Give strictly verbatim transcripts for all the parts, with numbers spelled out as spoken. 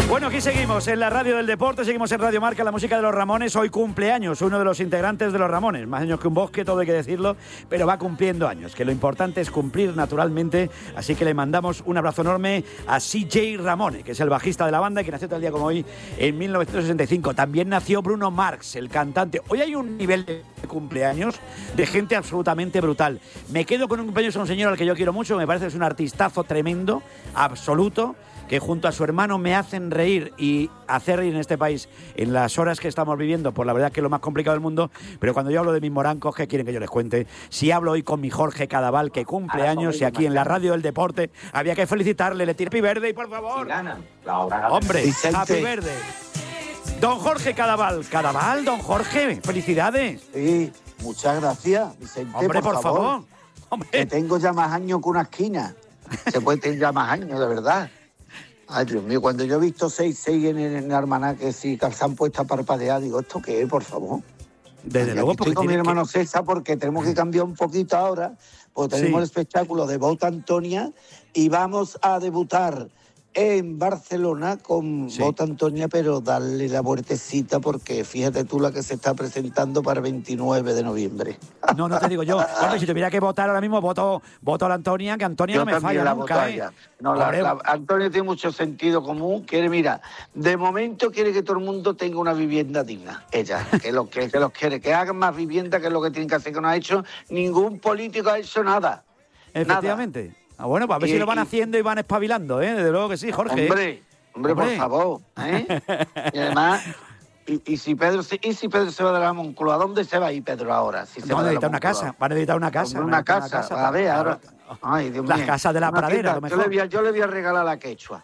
Bueno, aquí seguimos en la radio del deporte, seguimos en Radio Marca, la música de los Ramones. Hoy cumpleaños uno de los integrantes de los Ramones, más años que un bosque, todo hay que decirlo, pero va cumpliendo años, que lo importante es cumplir naturalmente, así que le mandamos un abrazo enorme a C J Ramone, que es el bajista de la banda y que nació tal día como hoy en mil novecientos sesenta y cinco. También nació Bruno Mars, el cantante. Hoy hay un nivel de cumpleaños de gente absolutamente brutal. Me quedo con un cumpleaños de un señor al que yo quiero mucho, me parece que es un artistazo tremendo, absoluto, que junto a su hermano me hacen reír y hacer reír en este país en las horas que estamos viviendo, por la verdad que es lo más complicado del mundo. Pero cuando yo hablo de mis morancos, ¿qué quieren que yo les cuente? Si hablo hoy con mi Jorge Cadaval, que cumple años, y aquí en la radio del deporte había que felicitarle, le tiro Happy Birthday, por favor. Si ganan, la hora gana. Hombre, Vicente. Happy Birthday. Don Jorge Cadaval. Cadaval, don Jorge, felicidades. Sí, muchas gracias, Vicente. Hombre, por, por favor. favor. Hombre. Que tengo ya más años que una esquina. Se puede tener ya más años, de verdad. Ay, Dios mío, cuando yo he visto seis seis en el, en el almanaque, sí, que se han puesto a parpadear, digo, ¿esto qué es, por favor? Desde Ay, luego, aquí porque estoy con mi tiene hermano que... César porque tenemos que cambiar un poquito ahora, porque tenemos Sí. el espectáculo de Bota Antonia y vamos a debutar en Barcelona con Sí. Bota Antonia, pero darle la vueltecita porque fíjate tú la que se está presentando para el veintinueve de noviembre. No, no te digo yo. Hombre, si tuviera que votar ahora mismo, voto, voto a la Antonia, que Antonia Yo no me también falla la nunca, voto a ¿eh? ella. No, la, Hombre, la- Antonio tiene mucho sentido común. Quiere, mira, de momento quiere que todo el mundo tenga una vivienda digna. Ella, que lo que, que los quiere, que hagan más vivienda, que es lo que tienen que hacer, que no ha hecho ningún político, ha hecho nada. efectivamente. Ah, bueno, pues a ver Y- si lo van y- haciendo y van espabilando, ¿eh? Desde luego que sí, Jorge. Hombre, hombre, por Hombre. favor. ¿eh? Y además, y, y si Pedro se, y si Pedro se va de la Moncloa, ¿a dónde se va a ir Pedro ahora? Si se Van va a de la editar una Moncloa. casa, van a editar una casa. Hombre, van a una editar casa, a ver, ahora. Ay, Dios Las mío. casas de la Una pradera, quita, lo yo, le mejor. voy a, yo le voy a regalar la quechua.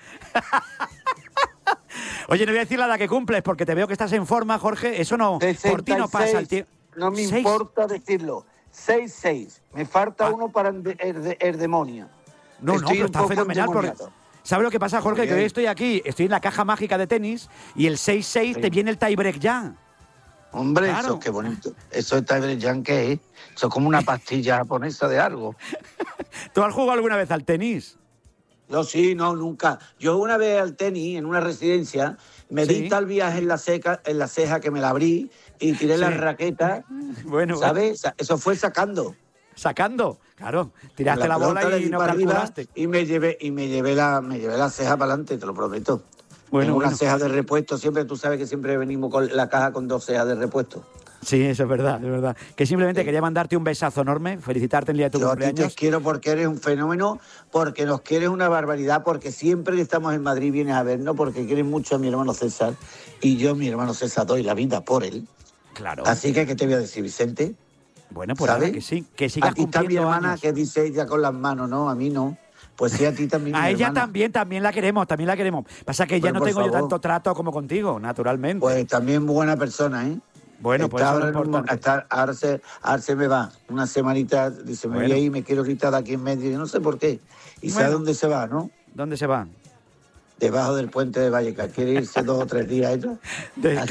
Oye, no voy a decir la edad que cumples porque te veo que estás en forma, Jorge. Eso no, por ti no pasa el tiempo. No me Seis. importa decirlo. seis seis. Me falta Ah. uno para el, el- el demonio. No, no, Estoy pero un está poco fenomenal porque... endemoniado. ¿Sabes lo que pasa, Jorge? Muy Que hoy bien. estoy aquí, estoy en la caja mágica de tenis y el seis seis Sí. te viene el tiebreak ya. Hombre, Claro. eso es que bonito. Eso es Tiebreak, ¿qué es? Eso es como una pastilla japonesa de algo. ¿Tú has jugado alguna vez al tenis? No, sí, no, nunca. Yo una vez al tenis, en una residencia, me Sí. di tal viaje en la, seca, en la ceja que me la abrí y tiré Sí. la raqueta, Bueno, ¿sabes? Eso fue sacando. sacando. Claro, tiraste la, pelota bola le y di no para arriba calculaste. y me llevé y me llevé la me llevé la ceja para adelante, te lo prometo. Bueno, Tengo bueno. una ceja de repuesto, siempre tú sabes que siempre venimos con la caja con dos cejas de repuesto. Sí, eso es verdad, es verdad. Que simplemente Sí. quería mandarte un besazo enorme, felicitarte en el día de tu Yo a ti te cumpleaños. quiero porque eres un fenómeno, porque nos quieres una barbaridad, porque siempre que estamos en Madrid vienes a vernos, porque quieres mucho a mi hermano César y yo a mi hermano César doy la vida por él. Claro. Así que, ¿qué te voy a decir, Vicente? Bueno, pues ¿sabes? nada, que sí, que sigas Aquí está mi cumpliendo hermana años. que dice ella con las manos, no, a mí no. Pues sí, a ti también. A mi ella hermana. también, también la queremos, también la queremos. Pasa que ya Pero no por tengo yo favor. tanto trato como contigo, naturalmente. Pues también buena persona, ¿eh? bueno, pues Está eso es ahora, lo en un- importante. está- ahora, se, ahora se me va una semanita, dice, me voy Bueno. a ir, me quiero quitar de aquí en medio, yo no sé por qué. Y sabe Bueno. dónde se va, ¿no? ¿Dónde se va? Debajo del puente de Vallecas. Quiere irse dos o tres días ella. De-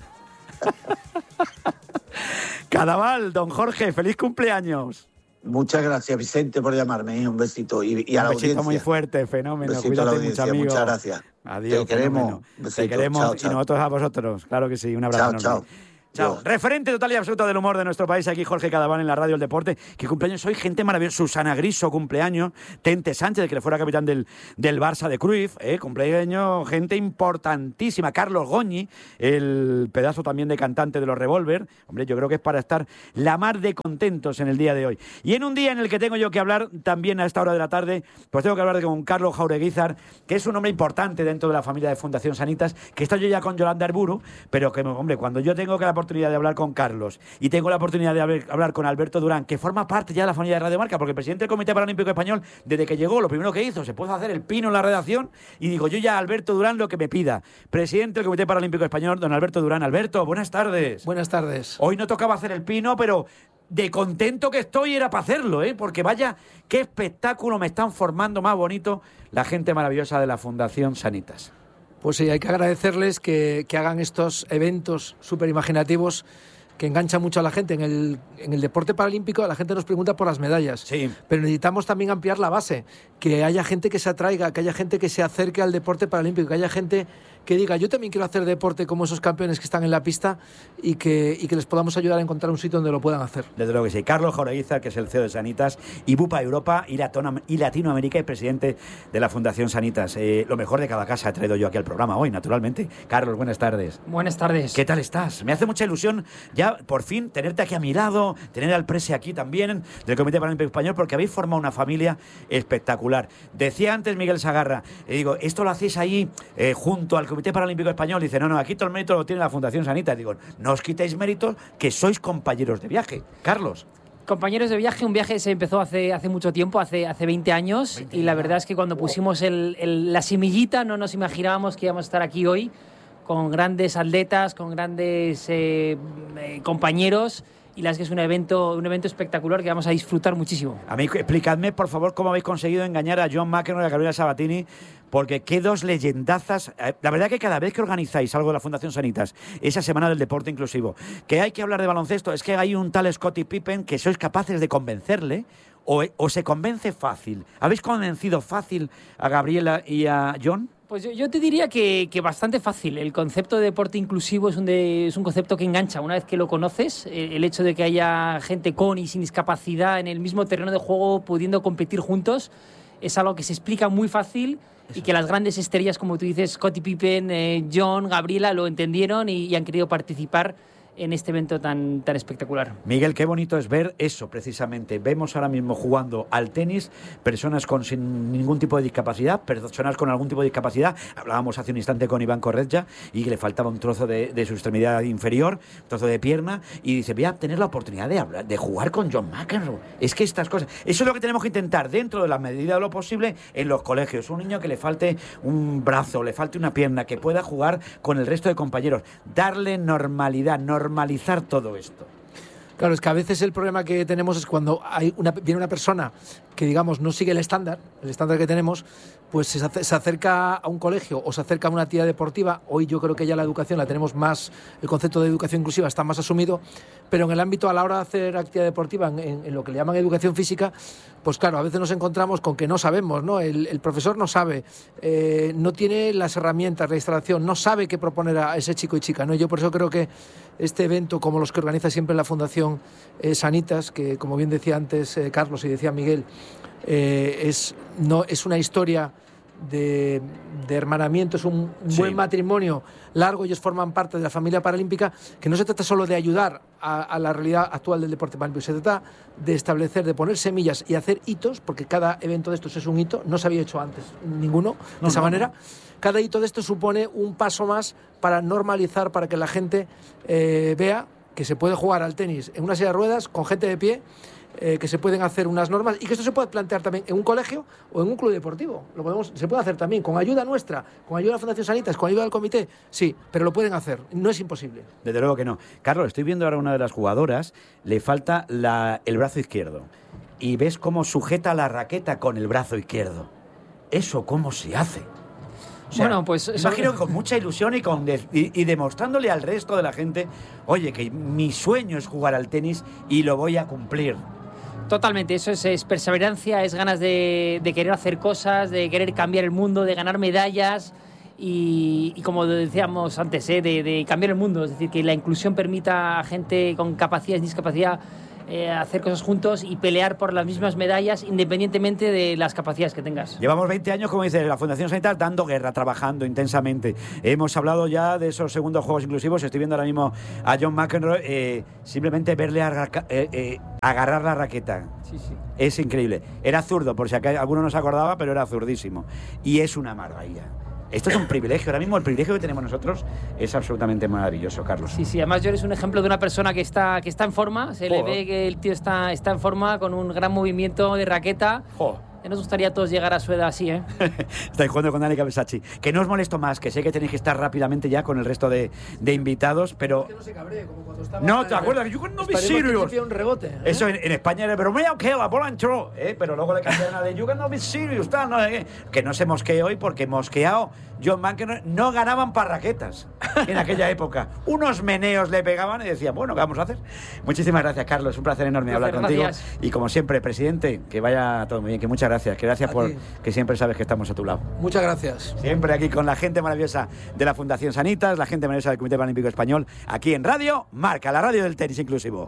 Cadaval, don Jorge, feliz cumpleaños. Muchas gracias, Vicente, por llamarme. ¿eh? Un besito. Y, y a Un la besito audiencia. muy fuerte, fenómeno. Un besito a la Cuídate mucho, audiencia. amigo. Muchas gracias. Adiós. Te queremos. fenómeno. Un besito. Te queremos Chao, y chao. nosotros a vosotros. Claro que sí. Un abrazo Chao, enorme. chao. Chao. Yo. Referente total y absoluto del humor de nuestro país, aquí Jorge Cadaval en la radio del deporte. Que cumpleaños hoy, gente maravillosa. Susana Griso, cumpleaños. Tente Sánchez, que le fuera capitán del, del Barça de Cruyff. Eh, cumpleaños, gente importantísima. Carlos Goñi, el pedazo también de cantante de los Revolver. Hombre, yo creo que es para estar la mar de contentos en el día de hoy. Y en un día en el que tengo yo que hablar también a esta hora de la tarde, pues tengo que hablar con Carlos Jaureguizar, que es un hombre importante dentro de la familia de Fundación Sanitas, que está yo ya con Yolanda Arburu, pero que, hombre, cuando yo tengo que la oportunidad de hablar con Carlos y tengo la oportunidad de haber- hablar con Alberto Durán, que forma parte ya de la familia de Radio Marca, porque el presidente del Comité Paralímpico Español, desde que llegó, lo primero que hizo, se puso a hacer el pino en la redacción y digo, yo ya Alberto Durán lo que me pida. Presidente del Comité Paralímpico Español, don Alberto Durán. Alberto, buenas tardes. Buenas tardes. Hoy no tocaba hacer el pino, pero de contento que estoy era para hacerlo, ¿eh? Porque vaya, qué espectáculo me están formando más bonito la gente maravillosa de la Fundación Sanitas. Pues sí, hay que agradecerles que, que hagan estos eventos súper imaginativos que engancha mucho a la gente. En el, en el deporte paralímpico la gente nos pregunta por las medallas, sí. pero necesitamos también ampliar la base, que haya gente que se atraiga, que haya gente que se acerque al deporte paralímpico, que haya gente que diga, yo también quiero hacer deporte como esos campeones que están en la pista y que, y que les podamos ayudar a encontrar un sitio donde lo puedan hacer. Desde luego que sí. Carlos Jaureguizar, que es el C E O de Sanitas, y Bupa Europa y, Latona, y Latinoamérica y presidente de la Fundación Sanitas. Eh, lo mejor de cada casa he traído yo aquí al programa hoy, naturalmente. Carlos, buenas tardes. Buenas tardes. ¿Qué tal estás? Me hace mucha ilusión ya, por fin, tenerte aquí a mi lado, tener al presi aquí también, del Comité Paralímpico Español, porque habéis formado una familia espectacular. Decía antes Miguel Sagarra, eh, digo, esto lo hacéis ahí eh, junto al Comité Paralímpico Español. Dice, no, no, aquí todo el mérito lo tiene la Fundación Sanitas. Digo, no os quitéis méritos, que sois compañeros de viaje. Carlos. Compañeros de viaje, un viaje se empezó hace, hace mucho tiempo, hace, hace veinte años, veinte y la verdad es que cuando pusimos el, el, la semillita no nos imaginábamos que íbamos a estar aquí hoy con grandes atletas, con grandes eh, eh, compañeros, y la verdad es que es un evento, un evento espectacular que vamos a disfrutar muchísimo. A mí, explicadme, por favor, cómo habéis conseguido engañar a John McEnroe y a Gabriela Sabatini, porque qué dos leyendazas. La verdad que cada vez que organizáis algo de la Fundación Sanitas, esa semana del deporte inclusivo, que hay que hablar de baloncesto, es que hay un tal Scottie Pippen que sois capaces de convencerle, o, o se convence fácil. ¿Habéis convencido fácil a Gabriela y a John? Pues yo, yo te diría que, que bastante fácil. El concepto de deporte inclusivo es un, de, es un concepto que engancha. Una vez que lo conoces, el, el hecho de que haya gente con y sin discapacidad en el mismo terreno de juego pudiendo competir juntos es algo que se explica muy fácil y que las grandes estrellas, como tú dices, Scottie Pippen, eh, John, Gabriela, lo entendieron y, y han querido participar en este evento tan, tan espectacular. Miguel, qué bonito es ver eso precisamente. Vemos ahora mismo jugando al tenis personas con sin ningún tipo de discapacidad, personas con algún tipo de discapacidad. Hablábamos hace un instante con Iván Corretja y que le faltaba un trozo de, de su extremidad inferior, un trozo de pierna, y dice, voy a tener la oportunidad de hablar, de jugar con John McEnroe. Es que estas cosas, eso es lo que tenemos que intentar dentro de la medida de lo posible en los colegios. Un niño que le falte un brazo, le falte una pierna, que pueda jugar con el resto de compañeros, darle normalidad, normalidad normalizar todo esto. Claro, es que a veces el problema que tenemos es cuando hay una, viene una persona que, digamos, no sigue el estándar, el estándar que tenemos, pues se, se acerca a un colegio o se acerca a una actividad deportiva. Hoy yo creo que ya la educación la tenemos más, el concepto de educación inclusiva está más asumido, pero en el ámbito a la hora de hacer actividad deportiva, en, en, en lo que le llaman educación física, pues claro, a veces nos encontramos con que no sabemos, ¿no? El, el profesor no sabe, eh, no tiene las herramientas, la instalación, no sabe qué proponer a ese chico y chica, ¿no? Yo por eso creo que este evento, como los que organiza siempre la Fundación eh, Sanitas, que como bien decía antes eh, Carlos y decía Miguel, eh, es, no, es una historia de, de hermanamiento, es un sí. buen matrimonio largo, ellos forman parte de la familia paralímpica, que no se trata solo de ayudar a, a la realidad actual del deporte paralímpico, se trata de establecer, de poner semillas y hacer hitos, porque cada evento de estos es un hito, no se había hecho antes ninguno de no, esa no, manera. No. Cada hito de esto supone un paso más para normalizar, para que la gente eh, vea que se puede jugar al tenis en una silla de ruedas con gente de pie, eh, que se pueden hacer unas normas y que esto se puede plantear también en un colegio o en un club deportivo. Lo podemos, se puede hacer también con ayuda nuestra, con ayuda de la Fundación Sanitas, con ayuda del comité, sí, pero lo pueden hacer, no es imposible. Desde luego que no. Carlos, estoy viendo ahora a una de las jugadoras, le falta la, el brazo izquierdo y ves cómo sujeta la raqueta con el brazo izquierdo. ¿Eso cómo se hace? O sea, bueno, pues eso... imagino con mucha ilusión y, con de, y, y demostrándole al resto de la gente, oye, que mi sueño es jugar al tenis y lo voy a cumplir. Totalmente, eso es, es perseverancia, es ganas de, de querer hacer cosas, de querer cambiar el mundo, de ganar medallas y, y como decíamos antes, ¿eh? de, de cambiar el mundo, es decir, que la inclusión permita a gente con capacidad y discapacidad Eh, hacer cosas juntos y pelear por las mismas medallas independientemente de las capacidades que tengas. Llevamos veinte años, como dice la Fundación Sanitas, dando guerra, trabajando intensamente. Hemos hablado ya de esos segundos Juegos Inclusivos. Estoy viendo ahora mismo a John McEnroe, eh, simplemente verle agarra, eh, eh, agarrar la raqueta. Sí, sí. Es increíble. Era zurdo, por si alguno no se acordaba, pero era zurdísimo. Y es una maravilla. Esto es un privilegio. Ahora mismo el privilegio que tenemos nosotros es absolutamente maravilloso, Carlos. Sí, sí. Además, John es un ejemplo de una persona que está, que está en forma. Se oh. le ve que el tío está, está en forma, con un gran movimiento de raqueta. Oh. Ya nos gustaría a todos llegar a su edad así, ¿eh? Estáis jugando con Dani Cabezacci. Que no os molesto más, que sé que tenéis que estar rápidamente ya con el resto de, de invitados, pero... Que no se cabree, como cuando estaba... No, ¿te acuerdas? You can no be serious. Un rebote, ¿eh? Eso en, en España era, pero mira, que la bola entró, ¿eh? Pero luego le cambiaron a de You can no be serious, tal, no, eh, que no se mosquee hoy porque mosqueado John McEnroe no ganaban para raquetas en aquella época. Unos meneos le pegaban y decían, bueno, ¿qué vamos a hacer? Muchísimas gracias, Carlos. Un placer enorme Placer, hablar contigo. gracias. Y como siempre, presidente, que vaya todo muy bien. Que muchas gracias. Que gracias A por ti. que siempre sabes que estamos a tu lado. Muchas gracias. Siempre aquí con la gente maravillosa de la Fundación Sanitas, la gente maravillosa del Comité Paralímpico Español, aquí en Radio Marca, la radio del tenis inclusivo.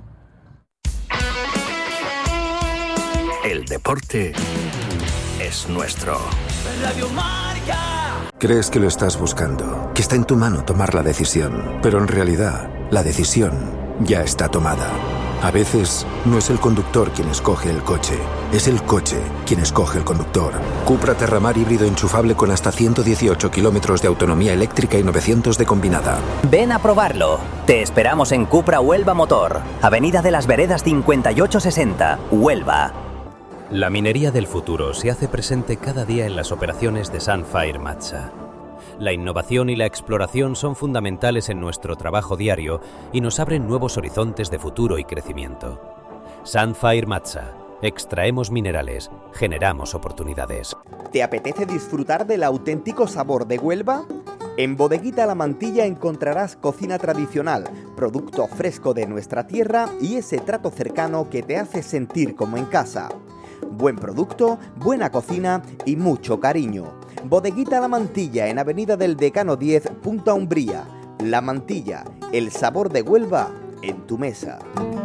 El deporte es nuestro. Radio Marca. Crees que lo estás buscando, que está en tu mano tomar la decisión, pero en realidad la decisión ya está tomada. A veces no es el conductor quien escoge el coche, es el coche quien escoge el conductor. Cupra Terramar híbrido enchufable con hasta ciento dieciocho kilómetros de autonomía eléctrica y novecientos de combinada. Ven a probarlo. Te esperamos en Cupra Huelva Motor, Avenida de las Veredas cincuenta y ocho sesenta, Huelva. La minería del futuro se hace presente cada día en las operaciones de Sunfire Matsa. La innovación y la exploración son fundamentales en nuestro trabajo diario y nos abren nuevos horizontes de futuro y crecimiento. Sunfire Matsa. Extraemos minerales, generamos oportunidades. ¿Te apetece disfrutar del auténtico sabor de Huelva? En Bodeguita La Mantilla encontrarás cocina tradicional, producto fresco de nuestra tierra y ese trato cercano que te hace sentir como en casa. Buen producto, buena cocina y mucho cariño. Bodeguita La Mantilla en Avenida del Decano diez, Punta Umbría. La Mantilla, el sabor de Huelva en tu mesa.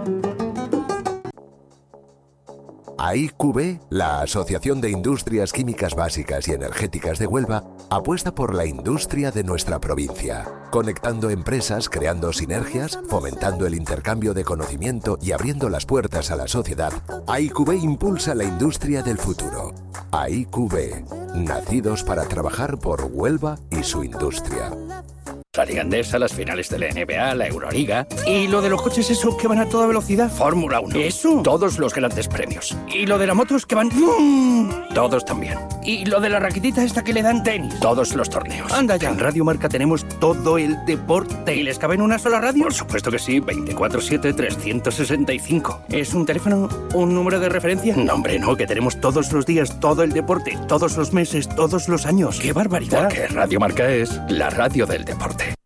A I Q B, la Asociación de Industrias Químicas Básicas y Energéticas de Huelva, apuesta por la industria de nuestra provincia, conectando empresas, creando sinergias, fomentando el intercambio de conocimiento y abriendo las puertas a la sociedad. A I Q B impulsa la industria del futuro. A I Q B, nacidos para trabajar por Huelva y su industria. La Liga Endesa, las finales de la N B A, la Euroliga. ¿Y lo de los coches eso que van a toda velocidad? Fórmula uno. ¿Eso? Todos los grandes premios. ¿Y lo de las motos que van...? ¡Mm! Todos también. ¿Y lo de la raquetita esta que le dan tenis? Todos los torneos. Anda ya. En Radio Marca tenemos todo el deporte. ¿Y les cabe en una sola radio? Por supuesto que sí. veinticuatro siete, trescientos sesenta y cinco. ¿Es un teléfono? ¿Un número de referencia? No, hombre, no. Que tenemos todos los días todo el deporte. Todos los meses, todos los años. ¡Qué barbaridad! Porque Radio Marca es la radio del deporte.